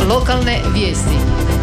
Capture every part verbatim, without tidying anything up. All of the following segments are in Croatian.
Lokalne vijesti.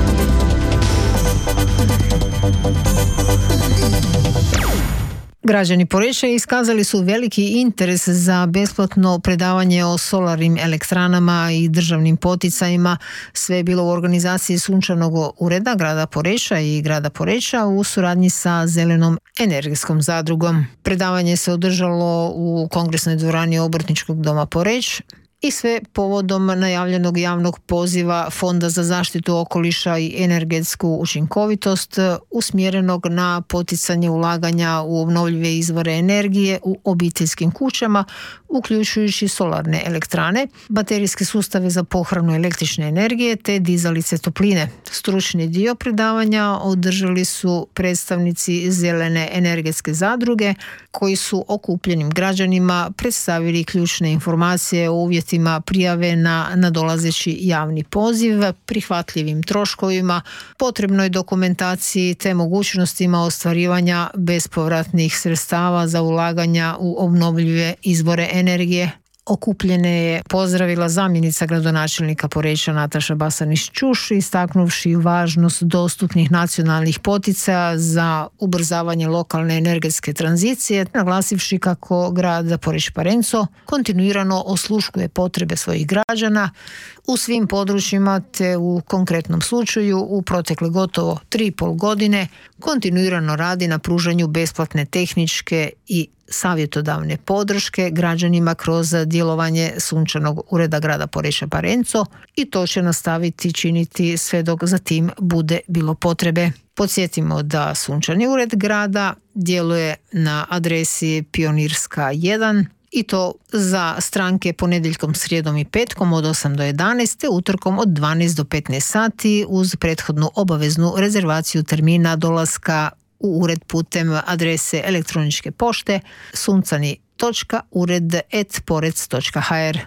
Građani Poreča iskazali su veliki interes za besplatno predavanje o solarnim elektranama i državnim poticajima. Sve je bilo u organizaciji Sunčanog ureda grada Poreča i grada Poreča u suradnji sa Zelenom energetskom zadrugom. Predavanje se održalo u kongresnoj dvorani Obrtničkog doma Poreč i sve povodom najavljenog javnog poziva Fonda za zaštitu okoliša i energetsku učinkovitost usmjerenog na poticanje ulaganja u obnovljive izvore energije u obiteljskim kućama, uključujući solarne elektrane, baterijske sustave za pohranu električne energije te dizalice topline. Stručni dio predavanja održali su predstavnici Zelene energetske zadruge koji su okupljenim građanima predstavili ključne informacije o uvjetima prijave na nadolazeći javni poziv, prihvatljivim troškovima, potrebnoj dokumentaciji te mogućnostima ostvarivanja bespovratnih sredstava za ulaganja u obnovljive izvore energije. Okupljene je pozdravila zamjenica gradonačelnika Poreča Nataša Basanić-Čuš, istaknuvši važnost dostupnih nacionalnih poticaja za ubrzavanje lokalne energetske tranzicije, naglasivši kako grad Poreč-Parenco kontinuirano osluškuje potrebe svojih građana u svim područjima te u konkretnom slučaju u protekle gotovo tri i pol godine kontinuirano radi na pružanju besplatne tehničke i savjetodavne podrške građanima kroz djelovanje Sunčanog ureda grada Poreča-Parenco i to će nastaviti činiti sve dok za tim bude bilo potrebe. Podsjetimo da Sunčani ured grada djeluje na adresi Pionirska jedan i to za stranke ponedjeljkom, srijedom i petkom od osam do jedanaest te utorkom od dvanaest do petnaest sati uz prethodnu obaveznu rezervaciju termina dolaska u ured putem adrese elektroničke pošte suncani točka ured at porec točka h r.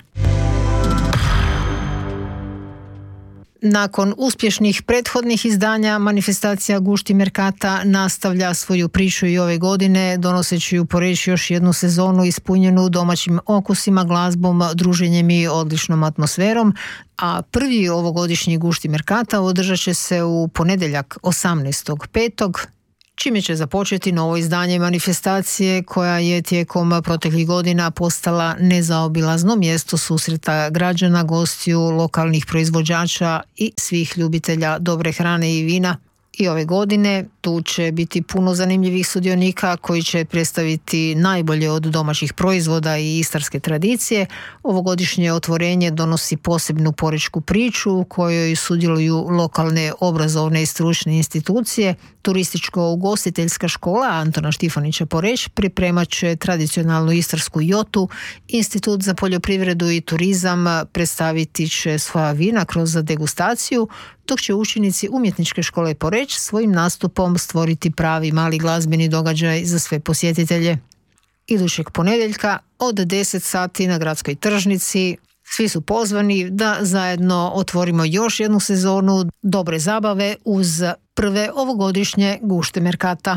Nakon uspješnih prethodnih izdanja, manifestacija Gušti Merkata nastavlja svoju priču i ove godine, donoseći u Poreč još jednu sezonu ispunjenu domaćim okusima, glazbom, druženjem i odličnom atmosferom, a prvi ovogodišnji Gušti Merkata održat će se u ponedjeljak osamnaestog petog čime će započeti novo izdanje manifestacije koja je tijekom proteklih godina postala nezaobilazno mjesto susreta građana, gostiju, lokalnih proizvođača i svih ljubitelja dobre hrane i vina. I ove godine tu će biti puno zanimljivih sudionika koji će predstaviti najbolje od domaćih proizvoda i istarske tradicije. Ovogodišnje otvorenje donosi posebnu porečku priču u kojoj sudjeluju lokalne obrazovne i stručne institucije. Turističko-ugostiteljska škola Antona Štifanića Poreč pripremat će tradicionalnu istarsku jotu. Institut za poljoprivredu i turizam predstaviti će svoja vina kroz degustaciju, dok će učenici Umjetničke škole Poreč svojim nastupom stvoriti pravi mali glazbeni događaj za sve posjetitelje. Idućeg ponedjeljka od deset sati na gradskoj tržnici svi su pozvani da zajedno otvorimo još jednu sezonu dobre zabave uz prve ovogodišnje Gušte Merkata.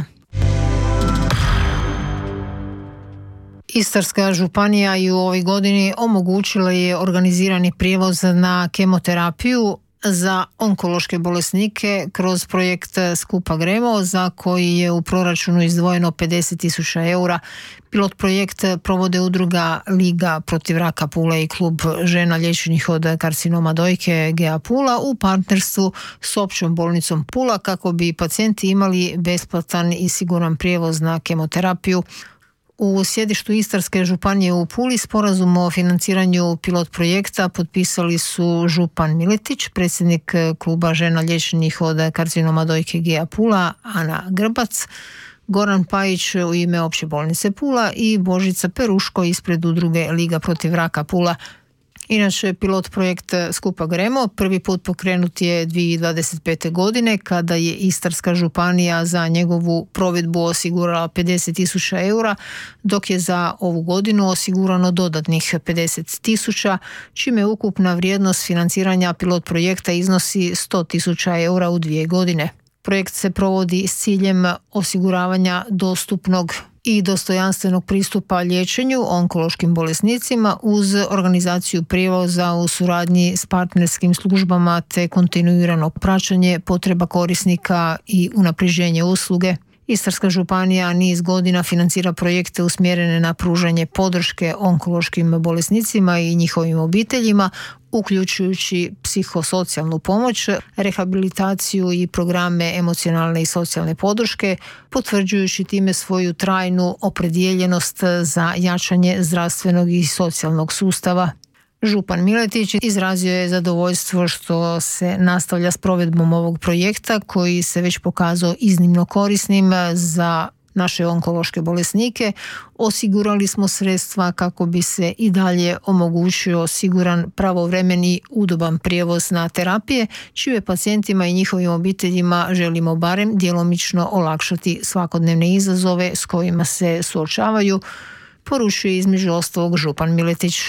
Istarska županija i u ovoj godini omogućila je organizirani prijevoz na kemoterapiju za onkološke bolesnike kroz projekt Skupa gremo, za koji je u proračunu izdvojeno pedeset tisuća eura. Pilot projekt provode udruga Liga protiv raka Pula i klub žena liječenih od karcinoma dojke G A Pula u partnerstvu s Općom bolnicom Pula kako bi pacijenti imali besplatan i siguran prijevoz na kemoterapiju. U sjedištu Istarske županije u Puli sporazum o financiranju pilot projekta potpisali su župan Miletić, predsjednik kluba žena liječenih od karcinoma dojke G A Pula Ana Grbac, Goran Pajić u ime Opće bolnice Pula i Božica Peruško ispred udruge Liga protiv raka Pula. Inače, pilot projekt Skupa gremo prvi put pokrenut je dvije tisuće dvadeset pete. godine kada je Istarska županija za njegovu provedbu osigurala pedeset tisuća eura, dok je za ovu godinu osigurano dodatnih pedeset tisuća, čime ukupna vrijednost financiranja pilot projekta iznosi sto tisuća eura u dvije godine. Projekt se provodi s ciljem osiguravanja dostupnog i dostojanstvenog pristupa liječenju onkološkim bolesnicima uz organizaciju prijevoza u suradnji s partnerskim službama te kontinuirano praćenje potreba korisnika i unapređenje usluge. Istarska županija niz godina financira projekte usmjerene na pružanje podrške onkološkim bolesnicima i njihovim obiteljima, uključujući psihosocijalnu pomoć, rehabilitaciju i programe emocionalne i socijalne podrške, potvrđujući time svoju trajnu opredjeljenost za jačanje zdravstvenog i socijalnog sustava. Župan Miletić izrazio je zadovoljstvo što se nastavlja s provedbom ovog projekta koji se već pokazao iznimno korisnim za naše onkološke bolesnike. Osigurali smo sredstva kako bi se i dalje omogućio siguran, pravovremeni, udoban prijevoz na terapije, čije pacijentima i njihovim obiteljima želimo barem djelomično olakšati svakodnevne izazove s kojima se suočavaju, poručuje između ostalog župan Miletić.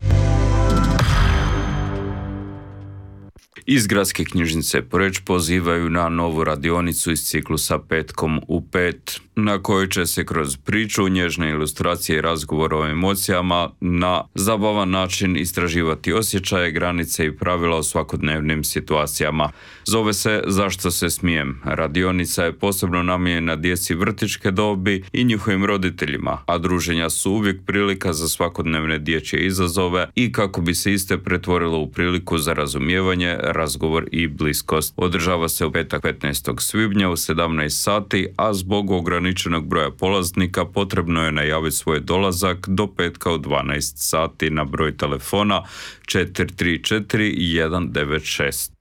Iz Gradske knjižnice Poreč pozivaju na novu radionicu iz ciklusa Petkom u pet, na kojoj će se kroz priču, nježne ilustracije i razgovor o emocijama na zabavan način istraživati osjećaje, granice i pravila o svakodnevnim situacijama. Zove se Zašto se smijem. Radionica je posebno namijenjena djeci vrtićke dobi i njihovim roditeljima, a druženja su uvijek prilika za svakodnevne dječje izazove i kako bi se iste pretvorilo u priliku za razumijevanje, razgovor i bliskost. Održava se u petak petnaestog svibnja u sedamnaest sati, a zbog ograničenog broja polaznika potrebno je najaviti svoj dolazak do petka u dvanaest sati na broj telefona četiri tri četiri jedan devet šest.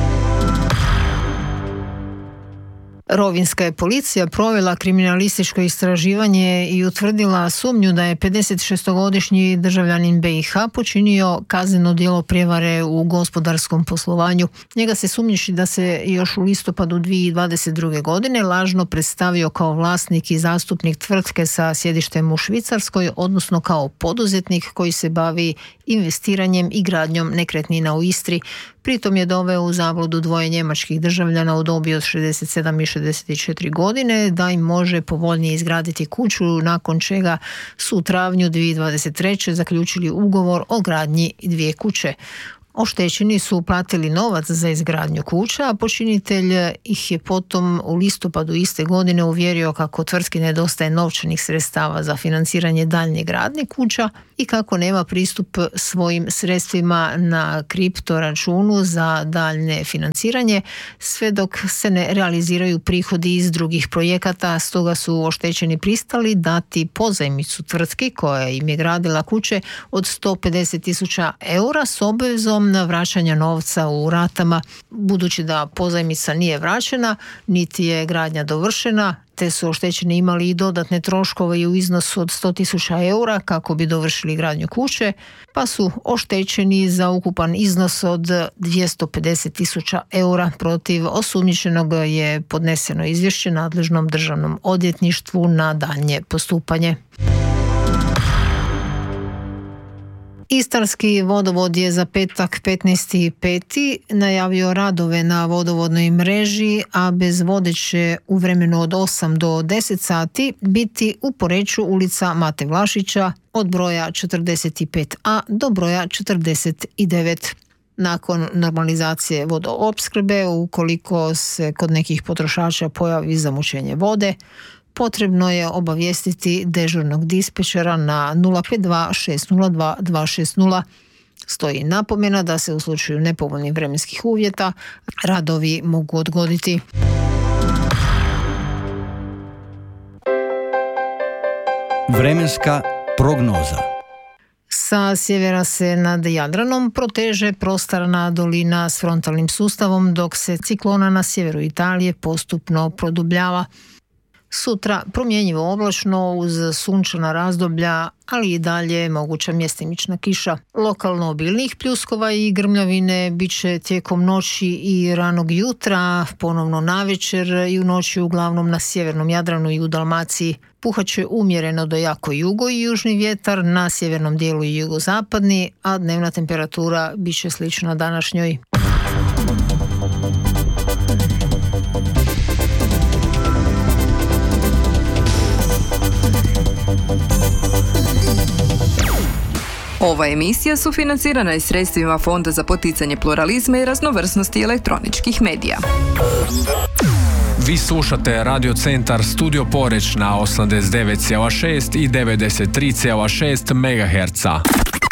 Rovinjska je policija provela kriminalističko istraživanje i utvrdila sumnju da je pedesetšestogodišnji državljanin be i ha počinio kazneno djelo prijevare u gospodarskom poslovanju. Njega se sumnjiči da se još u listopadu dvije tisuće dvadeset druge. godine lažno predstavio kao vlasnik i zastupnik tvrtke sa sjedištem u Švicarskoj, odnosno kao poduzetnik koji se bavi investiranjem i gradnjom nekretnina u Istri. Pritom je doveo u zabludu dvoje njemačkih državljana u dobi od šezdeset sedam i šezdeset četiri godine da im može povoljnije izgraditi kuću, nakon čega su u travnju dvije tisuće dvadeset treće. zaključili ugovor o gradnji dvije kuće. Oštećeni su platili novac za izgradnju kuća, a počinitelj ih je potom u listopadu iste godine uvjerio kako tvrtki nedostaje novčanih sredstava za financiranje daljnje gradnje kuća i kako nema pristup svojim sredstvima na kripto računu za daljnje financiranje, sve dok se ne realiziraju prihodi iz drugih projekata. Stoga su oštećeni pristali dati pozajmicu tvrtki koja im je gradila kuće od sto pedeset tisuća eura s obvezom na vraćanja novca u ratama. Budući da pozajmica nije vraćena, niti je gradnja dovršena, te su oštećeni imali i dodatne troškove u iznosu od sto tisuća eura kako bi dovršili gradnju kuće, pa su oštećeni za ukupan iznos od dvjesto pedeset tisuća eura. Protiv osumnjičenog je podneseno izvješće nadležnom državnom odvjetništvu na daljnje postupanje. Istarski vodovod je za petak petnaesti peti najavio radove na vodovodnoj mreži, a bez vode će u vremenu od osam do deset sati biti u Poreču ulica Mate Vlašića od broja četrdeset pet a do broja četrdeset devet. Nakon normalizacije vodoopskrbe, ukoliko se kod nekih potrošača pojavi zamućenje vode, potrebno je obavijestiti dežurnog dispečera na nula pet dva šest nula dva dva šest nula. Stoji napomena da se u slučaju nepovoljnih vremenskih uvjeta radovi mogu odgoditi. Vremenska prognoza. Sa sjevera se nad Jadranom proteže prostorna dolina s frontalnim sustavom, dok se ciklona na sjeveru Italije postupno produbljava. Sutra promjenjivo oblačno uz sunčana razdoblja, ali i dalje moguća mjestimična kiša. Lokalno obilnih pljuskova i grmljavine bit će tijekom noći i ranog jutra, ponovno navečer i u noći uglavnom na sjevernom Jadranu i u Dalmaciji. Puhat će umjereno do jako jugo i južni vjetar, na sjevernom dijelu i jugozapadni, a dnevna temperatura bit će slična današnjoj. Ova emisija sufinancirana je sredstvima Fonda za poticanje pluralizma i raznovrsnosti elektroničkih medija. Vi slušate Radio Centar Studio Poreć na osamdeset devet zarez šest i devedeset tri zarez šest megaherca.